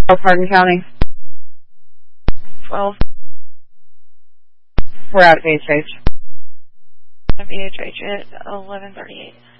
Hardin County. 12. We're out of EHH. Of EHH at 11:38.